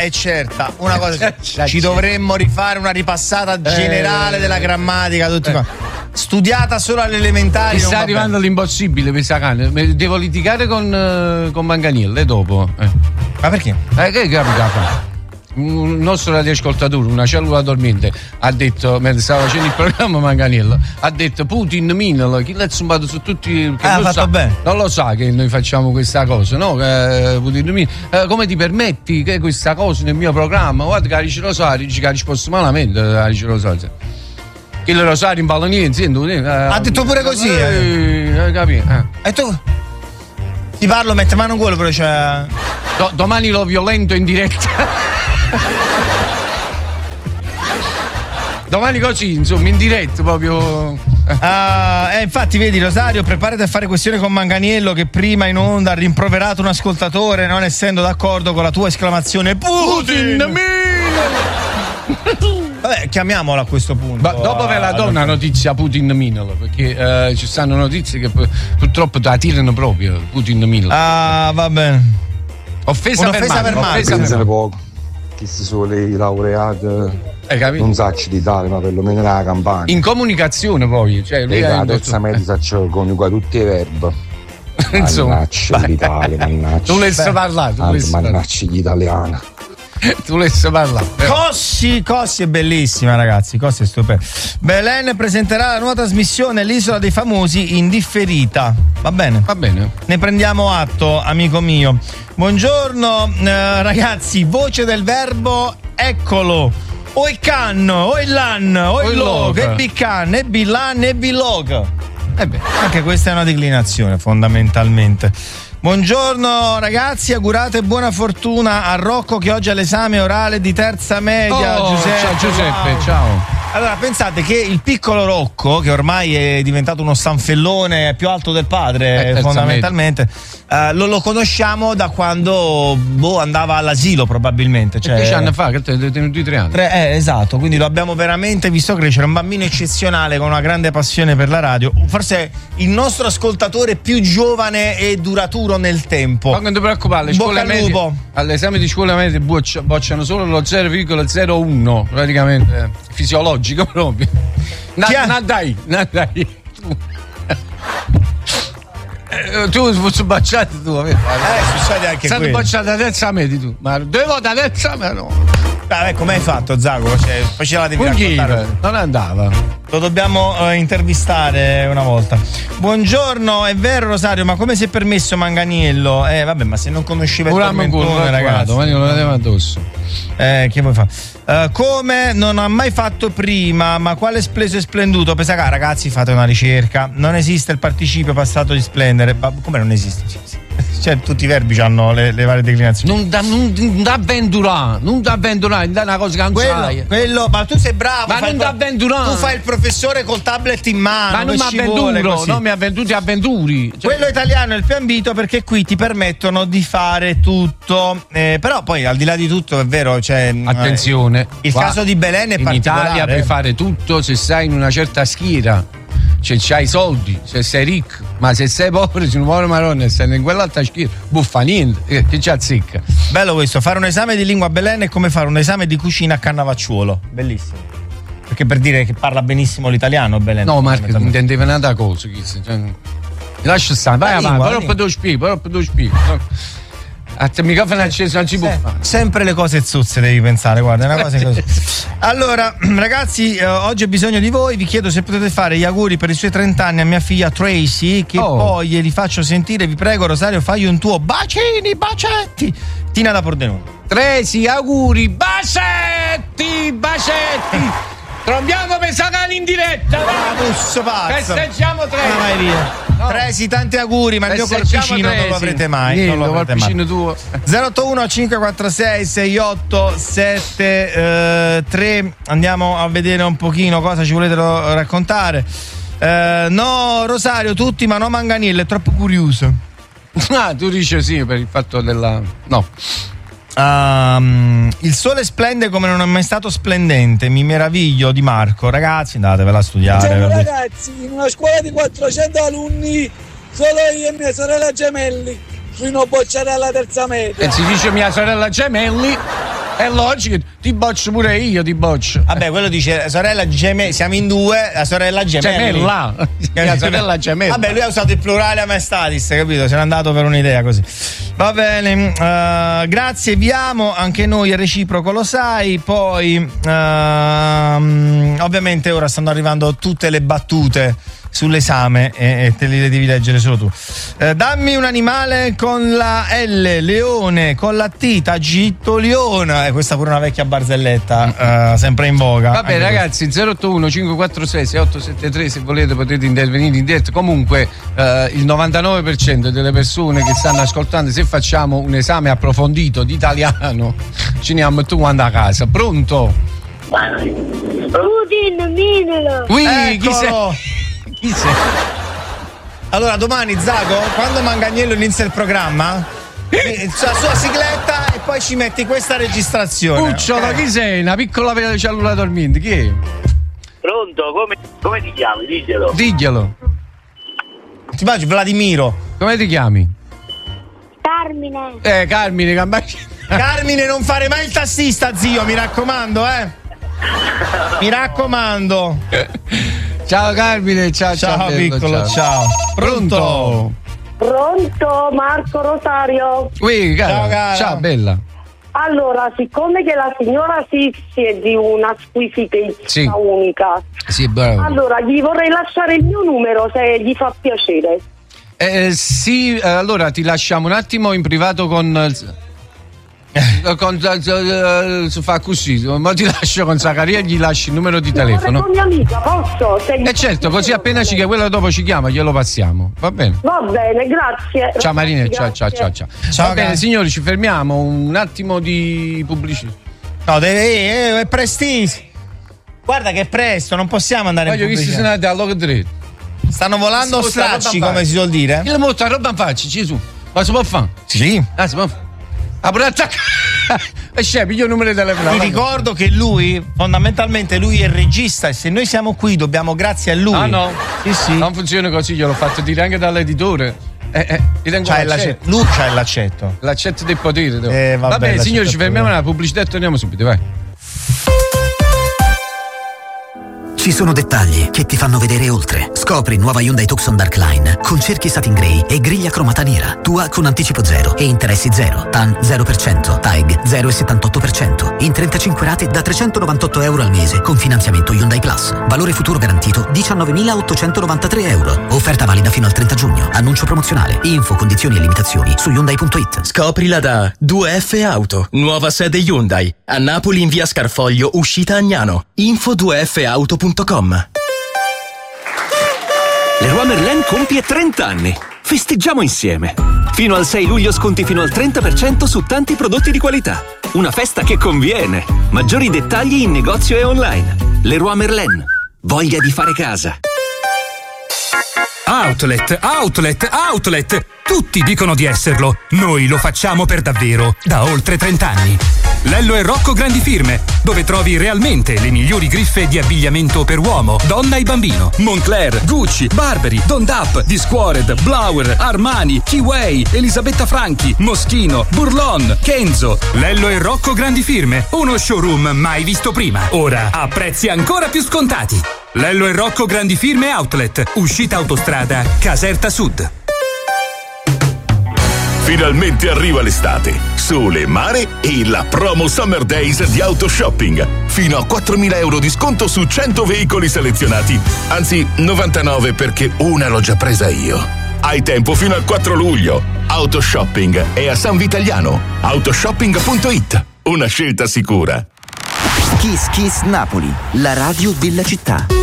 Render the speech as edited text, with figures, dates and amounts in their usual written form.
è certa, una cosa ci dovremmo rifare una ripassata generale della grammatica, tutti qua. Studiata solo alle elementari. Mi sta arrivando l'impossibile, mi sa cane. Devo litigare con Manganiello dopo. Ma perché? Che capita? Un nostro radioascoltatore, una cellula dormiente, ha detto, mentre stava facendo il programma Manganiello, ha detto Putin minalo, chi l'ha zumbato su tutti. Non lo sa che noi facciamo questa cosa, no? Putin minalo, come ti permetti che questa cosa nel mio programma? Guarda che Alice Rosario dice che ha risposto malamente Alice Rosario. Che il Rosario in ballonienza ha detto pure così, capito? E tu? Ti parlo, mette mano in culo, però c'è. Domani lo violento in diretta. Domani così, insomma, in diretta proprio. Infatti, vedi, Rosario, preparati a fare questione con Manganiello, che prima in onda ha rimproverato un ascoltatore non essendo d'accordo con la tua esclamazione Putin! Vabbè, chiamiamola a questo punto. Dopo ve la do una notizia Putin minalo, perché ci stanno notizie che purtroppo la tirano proprio Putin minalo. Va bene. Offesa per mano. Poco. Chi si sono i laureati non sacci di Italia, ma perlomeno nella campagna. In comunicazione poi, cioè lui la terza media saccio coniuga tutti i verbi. Mannacci l'Italia, mannacci. Tu l'hai parlato, mannacci gli italiani. Tu l'hai parlato. Cossi è bellissima, ragazzi. Cossi è stupenda. Belen presenterà la nuova trasmissione L'isola dei famosi in differita. Va bene? Va bene. Ne prendiamo atto, amico mio. Buongiorno, ragazzi. Voce del verbo, eccolo. O il canno, o il lan, o il log, e biccan, e billan, e billog. Anche questa è una declinazione, fondamentalmente. Buongiorno ragazzi, augurate buona fortuna a Rocco che oggi ha l'esame orale di terza media. Giuseppe. Ciao Giuseppe, ciao. Allora, pensate che il piccolo Rocco, che ormai è diventato uno stanfellone più alto del padre, fondamentalmente, lo conosciamo da quando andava all'asilo, probabilmente. 10 anni fa, che te tenuti 3 anni. Esatto, quindi lo abbiamo veramente visto crescere, un bambino eccezionale con una grande passione per la radio. Forse il nostro ascoltatore più giovane e duraturo nel tempo. Ma non ti preoccupare, le scuole medie, all'esame di scuola media bocciano solo lo 0,01 praticamente, fisiologico proprio. Dai. Tu sei bocciato tu, succede anche quello. Sei bocciato a terza media tu. Ma 2 volte a terza media no. Come hai fatto, Zago? Poi ce la devi raccontare. Non andava. Lo dobbiamo intervistare una volta. Buongiorno, è vero Rosario, ma come si è permesso Manganiello? Vabbè, ma se non conosceva il tormentone, ragazzi. Ma io lo vedevo addosso. Che vuoi fare? Come non ha mai fatto prima, ma quale spleso e splenduto? Pensa che ragazzi, fate una ricerca. Non esiste il participio passato di splendere. Ma come non esiste? Cioè, tutti i verbi hanno le varie declinazioni. Non da avventurare, è una cosa che non sai. Quello, ma tu sei bravo. Ma non da avventurare. Tu fai il professore col tablet in mano. Ma non mi avventuro, non mi avventuri. Cioè, quello italiano è il più ambito perché qui ti permettono di fare tutto. Però poi al di là di tutto è vero, attenzione. Il caso di Belen è in particolare. In Italia puoi fare tutto se sei in una certa schiera. Cioè c'hai i soldi, se sei ricco, ma se sei povero, se non muore maronna e sei in quell'altra schiera, buffa niente, che ci azzecca. Bello questo, fare un esame di lingua a Belen è come fare un esame di cucina a Cannavacciuolo, bellissimo. Perché per dire che parla benissimo l'italiano Belen. No, Marco, non intendeva un'altra cosa, lascia stare, vai avanti, però poi te lo spiego. A te microfono acceso non ci può fare. Sempre le cose zuzze devi pensare, guarda, è una cosa così. Allora, ragazzi, oggi ho bisogno di voi, vi chiedo se potete fare gli auguri per i suoi 30 anni a mia figlia Tracy, che poi glieli faccio sentire, vi prego Rosario, fagli un tuo bacini, bacetti. Tina da Pordenone. Tracy, auguri, bacetti. Trombiamo per Sagani in diretta. Festeggiamo Tracy. Vai via. Tracy, tanti auguri, ma il mio corpicino non lo avrete mai. Non lo avrete mai. Tuo. 081 546 6873. Andiamo a vedere un pochino cosa ci volete raccontare. No, Rosario, tutti, ma no Manganiello, è troppo curioso. Tu dici sì per il fatto della. No. Il sole splende come non è mai stato splendente. Mi meraviglio di Marco. Ragazzi, andatevela a studiare. Ragazzi, in una scuola di 400 alunni, solo io e mia sorella Gemelli fino a bocciare alla terza media. E si dice mia sorella Gemelli È logico, ti boccio pure io, ti boccio. Vabbè, quello dice sorella gemella, siamo in due, la sorella gemella. La sorella gemella. Vabbè, lui ha usato il plurale a maestatis, capito? Se n'è andato per un'idea così. Va bene, grazie, viamo, anche noi è reciproco, lo sai. Poi ovviamente ora stanno arrivando tutte le battute sull'esame e te le devi leggere solo tu. Dammi un animale con la L, leone, con la T, tagittoliona. Questa pure una vecchia barzelletta, sempre in voga. Vabbè ragazzi, 081 546 6873, se volete potete intervenire in diretta. Comunque il 99% delle persone che stanno ascoltando, se facciamo un esame approfondito di italiano ce ne andiamo tu quando a casa. Pronto? Putin, Minelo. Chi sei? Chi sei? Allora domani Zago, quando Manganiello inizia il programma, la sua sigletta e poi ci metti questa registrazione. Cucciolo, chi sei? Una piccola cellula dormiente, chi è? Pronto, come ti chiami? Diglielo. Diglielo. Ti immagini Vladimiro? Come ti chiami? Carmine. Carmine, Carmine, non fare mai il tassista, zio, mi raccomando, mi raccomando. Ciao Carmine, ciao bello, piccolo, ciao. Pronto, Marco Rosario. Ciao cara. Ciao bella. Allora, siccome che la signora Sissi è di una squisitezza unica, sì, bravo. Allora gli vorrei lasciare il mio numero se gli fa piacere. Sì, allora ti lasciamo un attimo in privato fa così, ma ti lascio con Zaccaria e gli lasci il numero di telefono. Con mia amica, posso? Certo, così appena ci chiama, quella dopo ci chiama, glielo passiamo, va bene? Va bene, grazie. Ciao Marina, ciao. Va bene signori, ci fermiamo un attimo di pubblicità. No, è prestissimo. Guarda che è presto, non possiamo andare in pubblicità. Voglio che si sono andati all'ora dritto. Stanno volando stracci, come si suol dire. Il motto a roba in faccia, Gesù. Ma si può fare? Sì. Si può fare. E scemi io il numero di telefono. Vi ricordo che lui, fondamentalmente, lui è il regista e se noi siamo qui dobbiamo grazie a lui. Ah no? Sì. Non funziona così, gliel'ho fatto dire anche dall'editore. Lui c'ha l'accetto. L'accetto del potere. Va bene, signori, ci fermiamo nella pubblicità e torniamo subito, vai. Ci sono dettagli che ti fanno vedere oltre. Scopri nuova Hyundai Tucson Darkline con cerchi satin grey e griglia cromata nera. Tua con anticipo 0 e interessi 0. TAN 0%, TAEG 0,78%. In 35 rate da €398 al mese con finanziamento Hyundai Plus. Valore futuro garantito 19.893 euro. Offerta valida fino al 30 giugno. Annuncio promozionale. Info, condizioni e limitazioni su Hyundai.it. Scoprila da 2F Auto. Nuova sede Hyundai. A Napoli in via Scarfoglio, uscita Agnano. Info 2fauto.com. Leroy Merlin compie 30 anni. Festeggiamo insieme. Fino al 6 luglio sconti fino al 30% su tanti prodotti di qualità. Una festa che conviene. Maggiori dettagli in negozio e online. Leroy Merlin. Voglia di fare casa. Outlet! Tutti dicono di esserlo. Noi lo facciamo per davvero, da oltre 30 anni. Lello e Rocco Grandi Firme, dove trovi realmente le migliori griffe di abbigliamento per uomo, donna e bambino. Moncler, Gucci, Burberry, Don Dap, Discovered, Blower, Armani, Keyway, Elisabetta Franchi, Moschino, Burlon, Kenzo. Lello e Rocco Grandi Firme, uno showroom mai visto prima. Ora a prezzi ancora più scontati. Lello e Rocco Grandi Firme Outlet, uscita autostrada Caserta Sud. Finalmente arriva l'estate, sole, mare e la promo Summer Days di Autoshopping. Fino a 4.000 euro di sconto su 100 veicoli selezionati. Anzi, 99 perché una l'ho già presa io. Hai tempo fino al 4 luglio. Autoshopping è a San Vitaliano. Autoshopping.it. Una scelta sicura. Kiss Kiss Napoli, la radio della città.